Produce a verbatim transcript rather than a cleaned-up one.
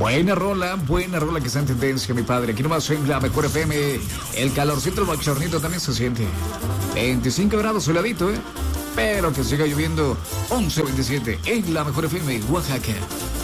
Buena rola, buena rola que está en tendencia, mi padre. Aquí nomás en la mejor F M. El calorcito, el bochornito también se siente. veinticinco grados soladito, ¿eh? Pero que siga lloviendo. once veintisiete en la mejor F M, Oaxaca.